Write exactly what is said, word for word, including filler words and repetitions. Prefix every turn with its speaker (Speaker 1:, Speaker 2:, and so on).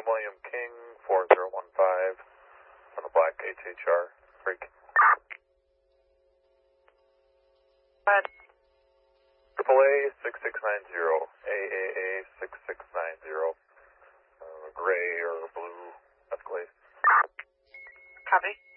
Speaker 1: William King, four zero one five, on the black H H R, freak. Triple A six six nine zero, A A A six six nine zero, uh, gray or blue Escalade.
Speaker 2: Copy.